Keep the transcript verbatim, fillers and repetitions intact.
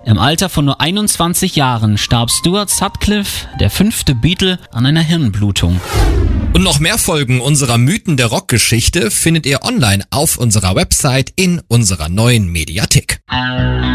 Im Alter von nur einundzwanzig Jahren starb Stuart Sutcliffe, der fünfte Beatle, an einer Hirnblutung. Und noch mehr Folgen unserer Mythen der Rockgeschichte findet ihr online auf unserer Website in unserer neuen Mediathek.